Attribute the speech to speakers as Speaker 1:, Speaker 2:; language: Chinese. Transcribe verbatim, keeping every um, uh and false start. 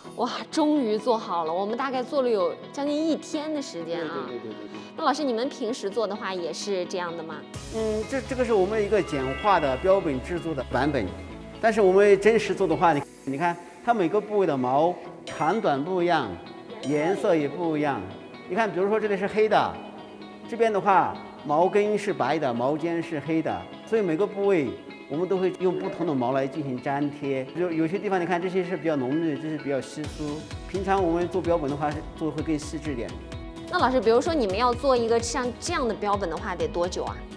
Speaker 1: 哇，终于做好了！我们大概做了有将近一天的时间啊。
Speaker 2: 对对对对对。
Speaker 1: 那老师，你们平时做的话也是这样的吗？
Speaker 2: 嗯，这这个是我们一个简化的标本制作的版本，但是我们真实做的话，你你看它每个部位的毛长短不一样，颜色也不一样。你看，比如说这里是黑的，这边的话毛根是白的，毛尖是黑的，所以每个部位我们都会用不同的毛来进行粘贴。有有些地方你看这些是比较浓郁，这是比较稀疏。平常我们做标本的话，是做的会更细致点。
Speaker 1: 那老师，比如说你们要做一个像这样的标本的话，得多久啊？